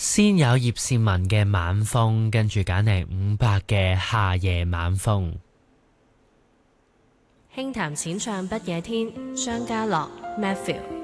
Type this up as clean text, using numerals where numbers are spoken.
先有葉倩文嘅晚風，跟住揀嚟伍佰嘅夏夜晚風。 輕談淺唱不夜天，張家樂 Matthew。